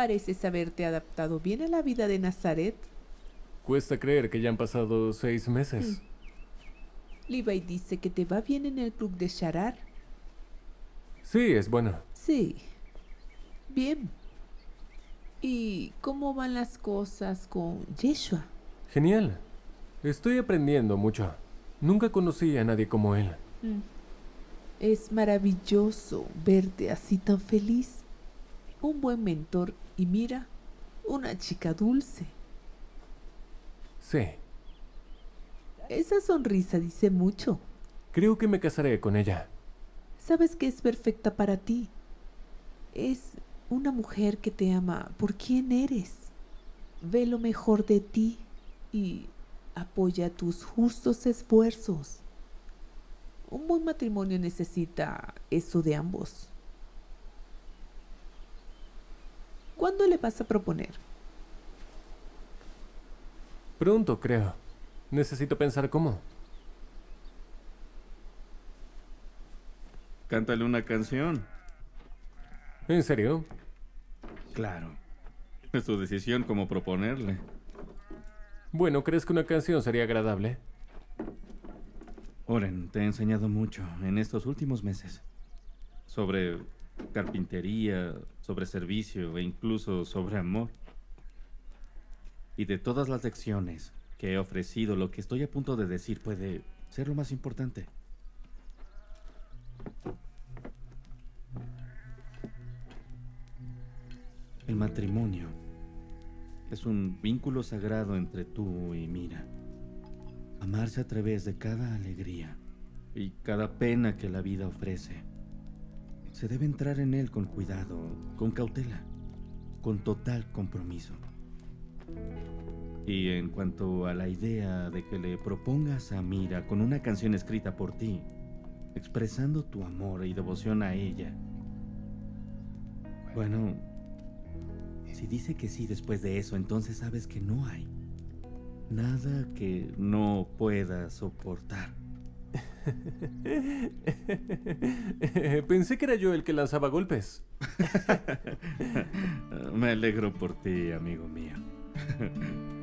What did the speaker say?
Pareces haberte adaptado bien a la vida de Nazaret. Cuesta creer que ya han pasado 6 meses. Levi dice que te va bien en el club de Sharar. Sí, es bueno. Sí. Bien. ¿Y cómo van las cosas con Yeshua? Genial. Estoy aprendiendo mucho. Nunca conocí a nadie como él. Es maravilloso verte así tan feliz. Un buen mentor y mira, una chica dulce. Sí. Esa sonrisa dice mucho. Creo que me casaré con ella. Sabes que es perfecta para ti. Es una mujer que te ama por quien eres. Ve lo mejor de ti y apoya tus justos esfuerzos. Un buen matrimonio necesita eso de ambos. ¿Cuándo le vas a proponer? Pronto, creo. Necesito pensar cómo. Cántale una canción. ¿En serio? Claro. Es tu decisión cómo proponerle. Bueno, ¿crees que una canción sería agradable? Oren, te he enseñado mucho en estos últimos meses. Sobre carpintería, sobre servicio e incluso sobre amor. Y de todas las lecciones que he ofrecido, lo que estoy a punto de decir puede ser lo más importante. El matrimonio es un vínculo sagrado entre tú y Mira. Amarse a través de cada alegría y cada pena que la vida ofrece. Se debe entrar en él con cuidado, con cautela, con total compromiso. Y en cuanto a la idea de que le propongas a Mira con una canción escrita por ti, expresando tu amor y devoción a ella, bueno, si dice que sí después de eso, entonces sabes que no hay nada que no pueda soportar. Pensé que era yo el que lanzaba golpes. Me alegro por ti, amigo mío.